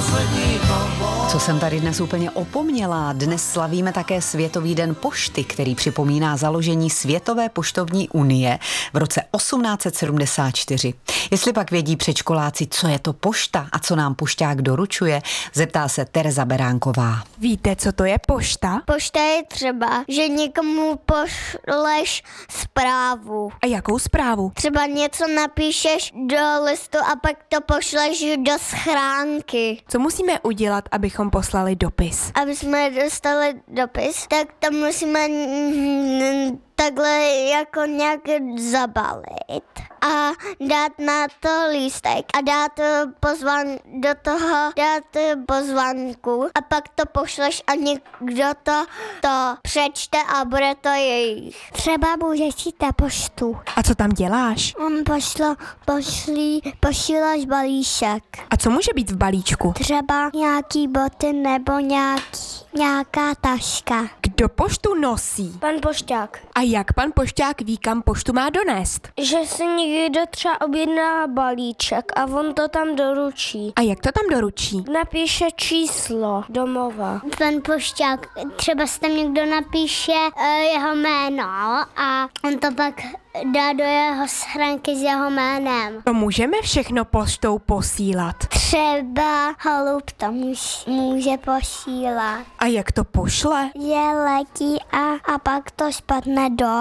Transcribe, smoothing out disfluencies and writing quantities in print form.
Co jsem tady dnes úplně opomněla, dnes slavíme také Světový den pošty, který připomíná založení Světové poštovní unie v roce 1874. Jestli pak vědí předškoláci, co je to pošta a co nám pošťák doručuje, zeptá se Tereza Beránková. Víte, co to je pošta? Pošta je třeba, že někomu pošleš zprávu. A jakou zprávu? Třeba něco napíšeš do listu a pak to pošleš do schránky. Co musíme udělat, abychom poslali dopis? Aby jsme dostali dopis, tak to musíme takhle jako nějak zabalit a dát na to lístek a dát pozvánku a pak to pošleš a někdo to přečte a bude to jejich. Třeba můžeš jít na poštu. A co tam děláš? Posíláš balíšek. A co může být v balíčku? Třeba nějaký boty nebo nějaká taška. Kdo poštu nosí? Pan pošťák. A jak pan pošťák ví, kam poštu má donést? Že si někdo třeba objedná balíček a on to tam doručí. A jak to tam doručí? Napíše číslo domova. Pan pošťák, třeba si tam někdo napíše jeho jméno a on to pak dá do jeho schránky s jeho jménem. To můžeme všechno poštou posílat. Třeba holub to může posílat. A jak to pošle? Je letí a pak to spadne do